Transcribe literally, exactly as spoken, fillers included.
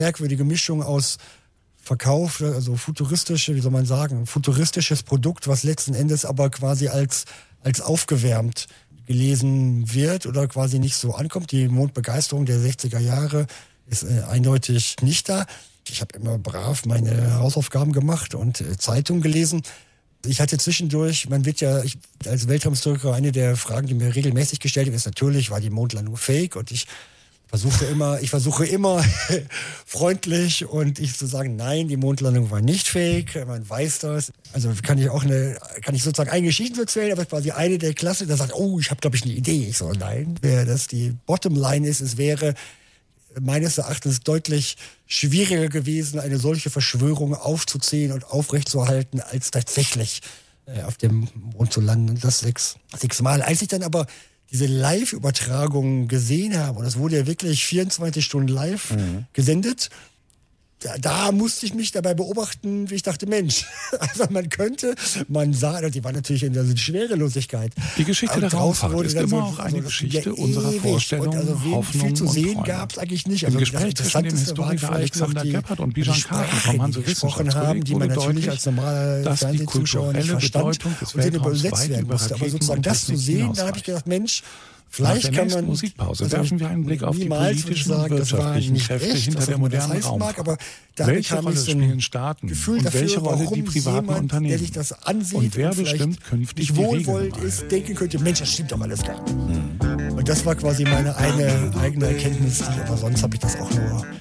merkwürdige Mischung aus Verkauf, also futuristische, wie soll man sagen, futuristisches Produkt, was letzten Endes aber quasi als, als aufgewärmt gelesen wird oder quasi nicht so ankommt. Die Mondbegeisterung der sechziger Jahre ist äh, eindeutig nicht da. Ich habe immer brav meine Hausaufgaben gemacht und äh, Zeitung gelesen. Ich hatte zwischendurch, man wird ja, ich, als Weltraumhistoriker, eine der Fragen, die mir regelmäßig gestellt wird, ist natürlich, war die Mondlandung fake? Und ich versuche immer, ich versuche immer freundlich und ich zu sagen, nein, die Mondlandung war nicht fake, man weiß das. Also kann ich auch eine, kann ich sozusagen eine Geschichte erzählen, aber quasi eine der Klasse, der sagt, oh, ich habe glaube ich eine Idee. Ich so, nein, wer das die Bottomline ist, es wäre meines Erachtens deutlich schwieriger gewesen, eine solche Verschwörung aufzuziehen und aufrechtzuerhalten, als tatsächlich äh, auf dem Mond zu landen. Das sechs, sechs Mal. Als ich dann aber diese Live-Übertragung gesehen habe, und das wurde ja wirklich vierundzwanzig Stunden live mhm. gesendet, da, da musste ich mich dabei beobachten, wie ich dachte, Mensch, also man könnte, man sah, die war natürlich in der Schwerelosigkeit. Die Geschichte der Raumfahrt ist immer so, auch eine so, Geschichte unserer Vorstellungen, also Hoffnung viel zu sehen und gab es eigentlich nicht. Im Also Gespräch zwischen dem Historiker Alexander Gebhardt und Bijan Karten vom Hanse-Wissenschaftskolleg die man wurde natürlich deutlich, als normaler dass die Fernsehzuschauer nicht kulturelle verstand Bedeutung des und den Weltraums übersetzt weit werden über musste. Aber Raketen sozusagen und das zu Technik sehen, da habe hinausreicht. ich gedacht, Mensch, Nach vielleicht der kann nächsten man... Musikpause also werfen wir einen Blick auf die niemals politischen und sagen, das war wirtschaftlichen nicht Kräfte echt, hinter was der auch immer das modernen heißen mag, Raumfahrt. aber da Welche bekam ich Rolle so ein spielen Staaten Gefühl und dafür, welche Rolle warum die privaten jemand, Unternehmen? der sich das ansieht Und wer vielleicht bestimmt künftig nicht die wohlwollend Regeln? ist, denken könnte, Mensch, das stimmt doch alles gar nicht. Und das war quasi meine eine eigene Erkenntnis, die, aber sonst habe ich das auch nur